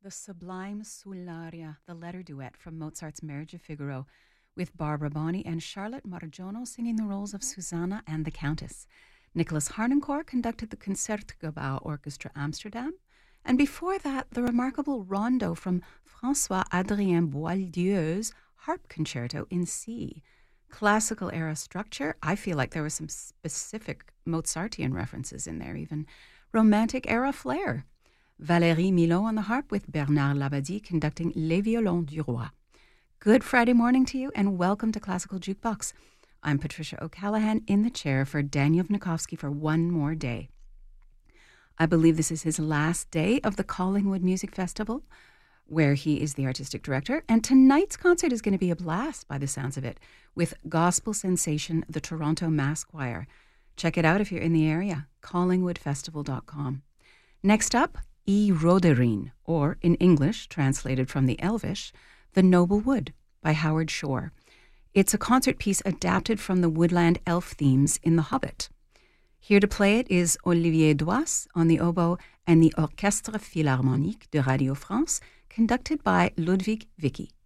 the sublime Sullaria, the letter duet from Mozart's Marriage of Figaro, with Barbara Bonney and Charlotte Margiono singing the roles of Susanna and the Countess. Nicholas Harnoncourt conducted the Concertgebouw Orchestra Amsterdam, and before that, the remarkable rondo from François-Adrien Boieldieu's Harp Concerto in C. Classical era structure. I feel like there were some specific Mozartian references in there, even romantic era flair. Valérie Milhaud on the harp with Bernard Labadie conducting Les Violons du Roi. Good Friday morning to you and welcome to Classical Jukebox. I'm Patricia O'Callaghan in the chair for Daniel Vnukovsky for one more day. I believe this is his last day of the Collingwood Music Festival, where he is the artistic director, and tonight's concert is going to be a blast by the sounds of it, with gospel sensation the Toronto Mass Choir. Check it out if you're in the area, collingwoodfestival.com. Next up, I Roderyn, or in English, translated from the Elvish, The Noble Wood by Howard Shore. It's a concert piece adapted from the woodland elf themes in The Hobbit. Here to play it is Olivier Doise on the oboe and the Orchestre Philharmonique de Radio France, conducted by Ludwig Vicky.